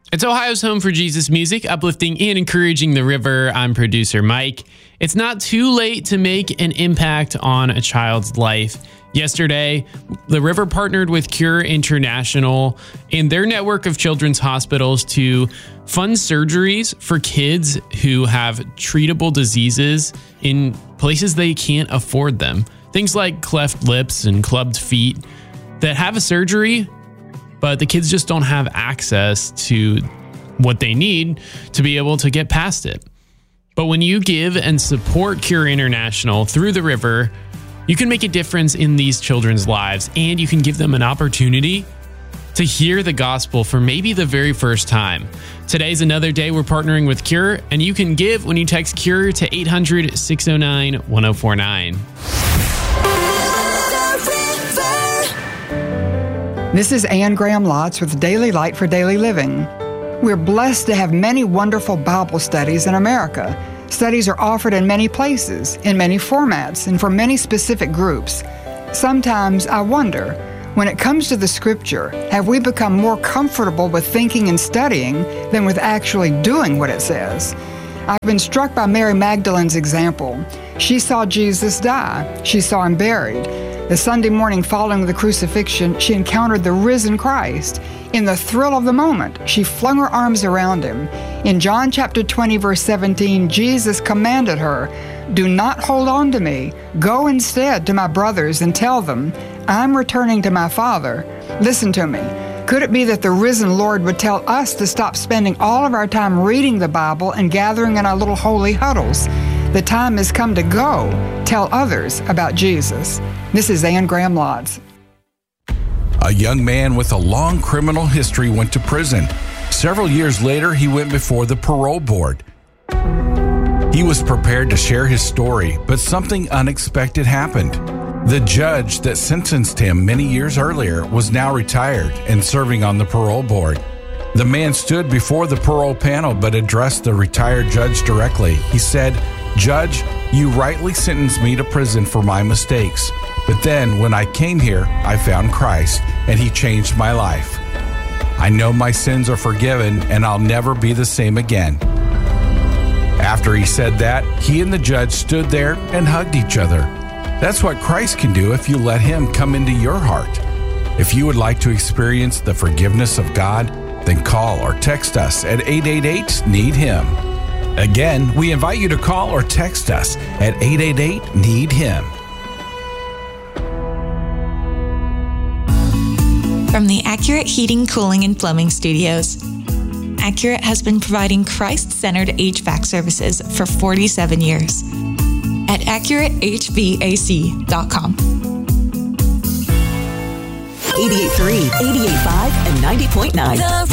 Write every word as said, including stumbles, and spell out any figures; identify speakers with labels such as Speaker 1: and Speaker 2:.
Speaker 1: It's Ohio's home for Jesus music, uplifting and encouraging the river. I'm producer Mike. It's not too late to make an impact on a child's life. Yesterday, the River partnered with Cure International and their network of children's hospitals to fund surgeries for kids who have treatable diseases in places they can't afford them. Things like cleft lips and clubbed feet that have a surgery, but the kids just don't have access to what they need to be able to get past it. But when you give and support Cure International through the River, you can make a difference in these children's lives, and you can give them an opportunity to hear the gospel for maybe the very first time. Today's another day we're partnering with Cure, and you can give when you text Cure to eight hundred, six oh nine, one oh four nine.
Speaker 2: This is Ann Graham Lotz with Daily Light for Daily Living. We're blessed to have many wonderful Bible studies in America. Studies are offered in many places, in many formats, and for many specific groups. Sometimes I wonder, when it comes to the Scripture, have we become more comfortable with thinking and studying than with actually doing what it says? I've been struck by Mary Magdalene's example. She saw Jesus die. She saw him buried. The Sunday morning following the crucifixion, she encountered the risen Christ. In the thrill of the moment, she flung her arms around him. In John chapter twenty, verse seventeen, Jesus commanded her, "Do not hold on to me. Go instead to my brothers and tell them, I'm returning to my Father." Listen to me. Could it be that the risen Lord would tell us to stop spending all of our time reading the Bible and gathering in our little holy huddles? The time has come to go tell others about Jesus. This is Ann Graham Lotz.
Speaker 3: A young man with a long criminal history went to prison. Several years later, he went before the parole board. He was prepared to share his story, but something unexpected happened. The judge that sentenced him many years earlier was now retired and serving on the parole board. The man stood before the parole panel but addressed the retired judge directly. He said, "Judge, you rightly sentenced me to prison for my mistakes. But then when I came here, I found Christ, and he changed my life. I know my sins are forgiven, and I'll never be the same again." After he said that, he and the judge stood there and hugged each other. That's what Christ can do if you let him come into your heart. If you would like to experience the forgiveness of God, then call or text us at eight eight eight, need him. Again, we invite you to call or text us at eight eight eight, need him.
Speaker 4: From the Accurate Heating, Cooling, and Plumbing Studios. Accurate has been providing Christ-centered H V A C services for forty-seven years. At accurate h v a c dot com.
Speaker 5: eighty-eight point three, eighty-eight point five, and ninety point nine.